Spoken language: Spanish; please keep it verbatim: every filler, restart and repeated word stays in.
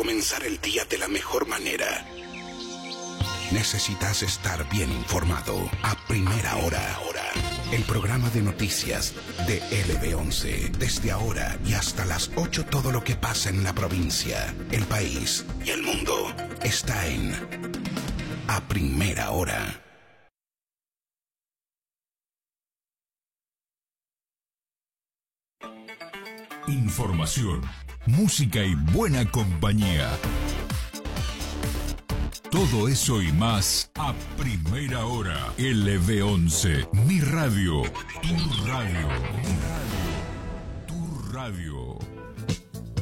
comenzar el día de la mejor manera. Necesitas estar bien informado. A primera hora. El programa de noticias de L B once. Desde ahora y hasta las ocho, todo lo que pasa en la provincia, el país y el mundo está en A Primera Hora. Información, música y buena compañía. Todo eso y más a primera hora. L B once, mi radio, tu radio, mi radio, tu radio.